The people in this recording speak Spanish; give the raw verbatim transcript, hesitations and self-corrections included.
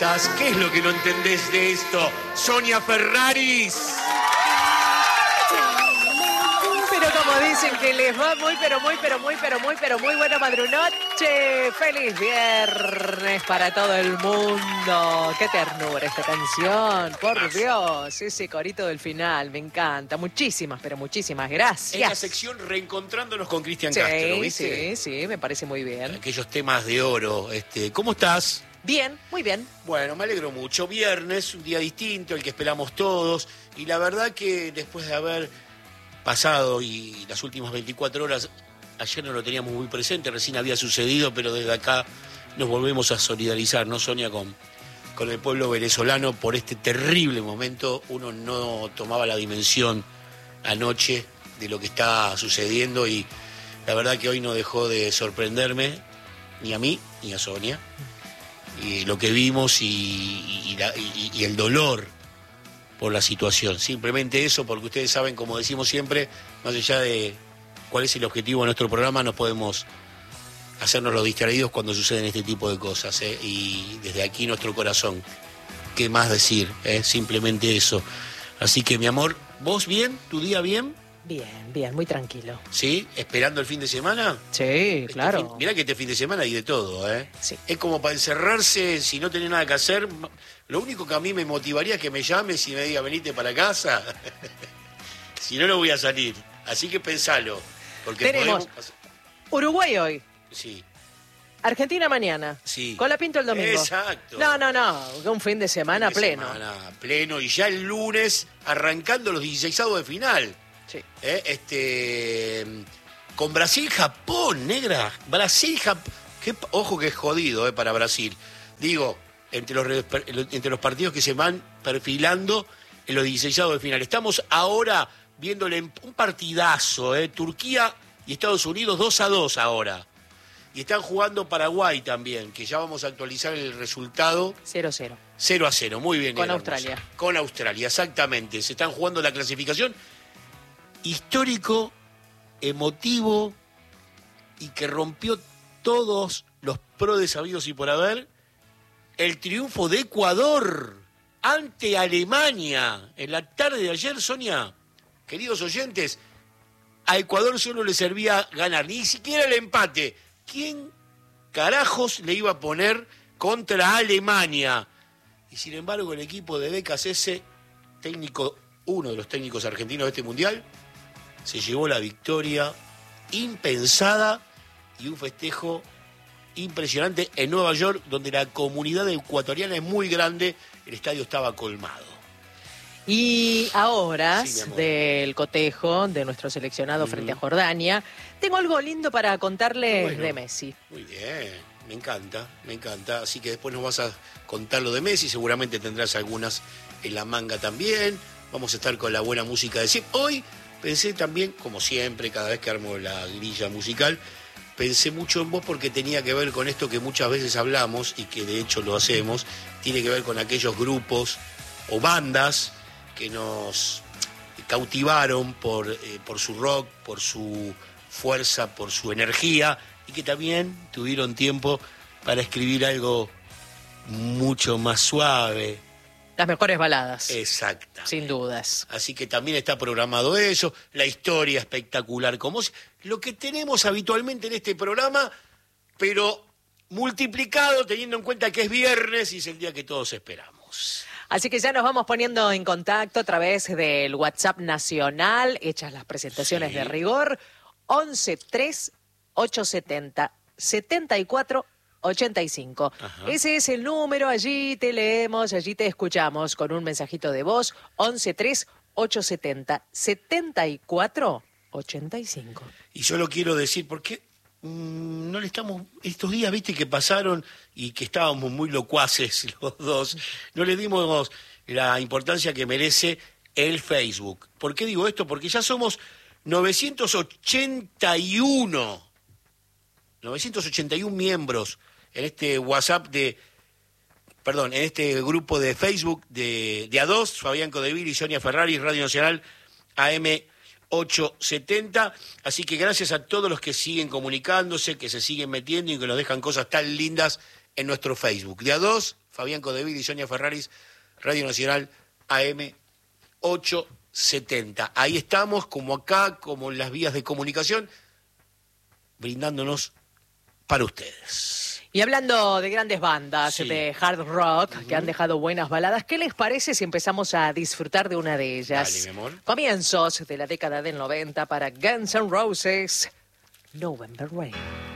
¿Qué es lo que no entendés de esto? Sonia Ferraris. Pero como dicen que les va muy, pero muy, pero muy, pero muy, pero muy buena madrunoche. Feliz viernes para todo el mundo. Qué ternura esta canción, por Dios. Ese corito del final, me encanta. Muchísimas, pero muchísimas gracias. En la sección Reencontrándonos con Cristian sí, Castro, ¿viste? Sí, sí, me parece muy bien. Aquellos temas de oro. Este, ¿cómo estás? Bien, muy bien. Bueno, me alegro mucho. Viernes, un día distinto, el que esperamos todos. Y la verdad que después de haber pasado y las últimas veinticuatro horas, ayer no lo teníamos muy presente, recién había sucedido, pero desde acá nos volvemos a solidarizar, ¿no, Sonia? Con, con el pueblo venezolano por este terrible momento. Uno no tomaba la dimensión anoche de lo que está sucediendo y la verdad que hoy no dejó de sorprenderme, ni a mí, ni a Sonia. Y lo que vimos y, y, la, y, y el dolor por la situación. Simplemente eso, porque ustedes saben, como decimos siempre, más allá de cuál es el objetivo de nuestro programa, no podemos hacernos los distraídos cuando suceden este tipo de cosas. ¿eh? Y desde aquí nuestro corazón, ¿qué más decir? ¿eh? Simplemente eso. Así que, mi amor, ¿vos bien? ¿Tu día bien? Bien, bien, muy tranquilo. ¿Sí? ¿Esperando el fin de semana? Sí, este claro. Fin, mirá que este fin de semana hay de todo, ¿eh? Sí. Es como para encerrarse, si no tenés nada que hacer. Lo único que a mí me motivaría es que me llames y me diga, venite para casa. Si no, no voy a salir. Así que pensalo. Porque tenemos podemos... Uruguay hoy. Sí. Argentina mañana. Sí. Con la Pinto el domingo. Exacto. No, no, no. Un fin de semana fin de pleno. Semana pleno. Y ya el lunes arrancando los dieciseisavos de final. Sí. ¿Eh? Este, con Brasil-Japón, negra. Brasil-Japón. Ojo que es jodido eh, para Brasil. Digo, entre los, entre los partidos que se van perfilando en los dieciseisavos de final. Estamos ahora viéndole un partidazo. Eh, Turquía y Estados Unidos dos a dos ahora. Y están jugando Paraguay también, que ya vamos a actualizar el resultado. cero a cero. cero a cero, muy bien. Con Australia. Hermosa. Con Australia, exactamente. Se están jugando la clasificación. Histórico, emotivo y que rompió todos los prodes habidos y por haber, el triunfo de Ecuador ante Alemania en la tarde de ayer, Sonia. Queridos oyentes, a Ecuador solo le servía ganar, ni siquiera el empate. ¿Quién carajos le iba a poner contra Alemania? Y sin embargo el equipo de Becas, ese técnico, uno de los técnicos argentinos de este mundial, se llevó la victoria impensada y un festejo impresionante en Nueva York, donde la comunidad ecuatoriana es muy grande, el estadio estaba colmado. Y a horas sí, del cotejo de nuestro seleccionado mm. frente a Jordania, tengo algo lindo para contarles bueno, de Messi. Muy bien, me encanta, me encanta. Así que después nos vas a contar lo de Messi, seguramente tendrás algunas en la manga también. Vamos a estar con la buena música de siempre. Hoy pensé también, como siempre, cada vez que armo la grilla musical, pensé mucho en vos porque tenía que ver con esto que muchas veces hablamos y que de hecho lo hacemos, tiene que ver con aquellos grupos o bandas que nos cautivaron por, eh, por su rock, por su fuerza, por su energía y que también tuvieron tiempo para escribir algo mucho más suave. Las mejores baladas. Exacto. Sin dudas. Así que también está programado eso, la historia espectacular, como lo que tenemos habitualmente en este programa, pero multiplicado teniendo en cuenta que es viernes y es el día que todos esperamos. Así que ya nos vamos poniendo en contacto a través del WhatsApp nacional, hechas las presentaciones sí. de rigor, once tres ocho setenta setenta y cuatro ochenta y cinco. Ajá. Ese es el número, allí te leemos, allí te escuchamos con un mensajito de voz, once tres ocho setenta setenta y cuatro ochenta y cinco. Y yo lo quiero decir porque mmm, no le estamos, estos días, viste, que pasaron y que estábamos muy locuaces los dos, no le dimos la importancia que merece el Facebook. ¿Por qué digo esto? Porque ya somos novecientos ochenta y uno miembros en este WhatsApp de, perdón, en este grupo de Facebook de, de A dos, Fabián Codevil y Sonia Ferrari, Radio Nacional A M ochocientos setenta. Así que gracias a todos los que siguen comunicándose, que se siguen metiendo y que nos dejan cosas tan lindas en nuestro Facebook. De A dos, Fabián Codevid y Sonia Ferraris, Radio Nacional A M ochocientos setenta. Ahí estamos, como acá, como en las vías de comunicación, brindándonos para ustedes. Y hablando de grandes bandas Sí. de hard rock Uh-huh. que han dejado buenas baladas, ¿qué les parece si empezamos a disfrutar de una de ellas? Dale, mi amor. Comienzos de la década del noventa para Guns N' Roses, November Rain.